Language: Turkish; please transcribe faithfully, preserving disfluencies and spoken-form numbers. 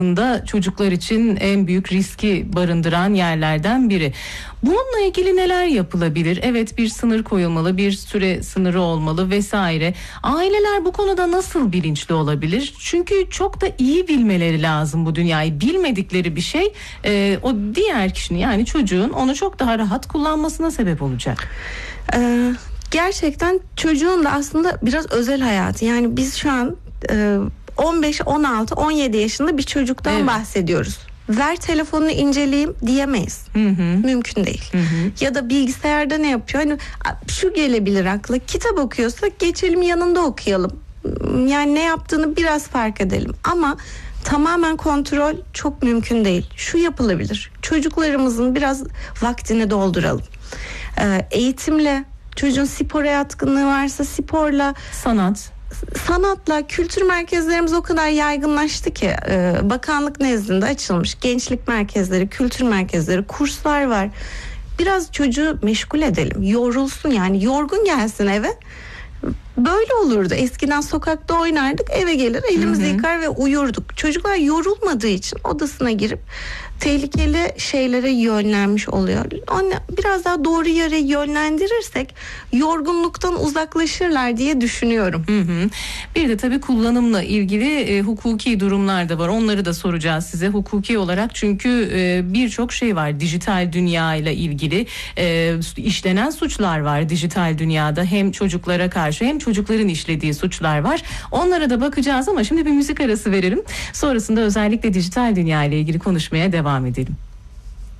da çocuklar için en büyük riski barındıran yerlerden biri. Bununla ilgili neler yapılabilir? Evet, bir sınır koyulmalı, bir süre sınırı olmalı vesaire. Aileler bu konuda nasıl bilinçli olabilir? Çünkü çok da iyi bilmeleri lazım bu dünyayı. Bilmedikleri bir şey e, o diğer kişinin, yani çocuğun, onu çok daha rahat kullanmasına sebep olacak. Ee, gerçekten çocuğun da aslında biraz özel hayatı. Yani biz şu an e, on beş, on altı, on yedi yaşında bir çocuktan evet. bahsediyoruz. Ver telefonunu inceleyeyim diyemeyiz. Hı hı. Mümkün değil. Hı hı. Ya da bilgisayarda ne yapıyor? Hani şu gelebilir akla. Kitap okuyorsa geçelim yanında okuyalım. Yani ne yaptığını biraz fark edelim. Ama tamamen kontrol çok mümkün değil. Şu yapılabilir. Çocuklarımızın biraz vaktini dolduralım. Ee, eğitimle, çocuğun spora yatkınlığı varsa sporla, sanat sanatla, kültür merkezlerimiz o kadar yaygınlaştı ki e, bakanlık nezdinde açılmış gençlik merkezleri, kültür merkezleri, kurslar var. Biraz çocuğu meşgul edelim, yorulsun, yani yorgun gelsin eve. Böyle olurdu. Eskiden sokakta oynardık, eve gelir elimizi yıkar ve uyurduk. Çocuklar yorulmadığı için odasına girip tehlikeli şeylere yönlenmiş oluyor. Onu biraz daha doğru yere yönlendirirsek yorgunluktan uzaklaşırlar diye düşünüyorum. Hı hı. Bir de tabii kullanımla ilgili e, hukuki durumlar da var. Onları da soracağız size hukuki olarak. Çünkü e, birçok şey var dijital dünya ile ilgili. E, işlenen suçlar var dijital dünyada. Hem çocuklara karşı hem çocukların işlediği suçlar var. Onlara da bakacağız ama şimdi bir müzik arası verelim. Sonrasında özellikle dijital dünya ile ilgili konuşmaya devam edelim.